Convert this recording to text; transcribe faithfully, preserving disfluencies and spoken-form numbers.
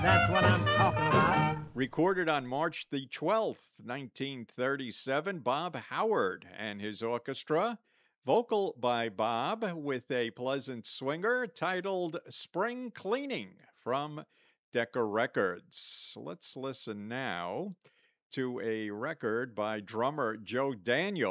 That's what I'm talking about. Recorded on March the twelfth, nineteen thirty-seven, Bob Howard and his orchestra. Vocal by Bob with a pleasant swinger titled Spring Cleaning from Decca Records. Let's listen now to a record by drummer Joe Daniels.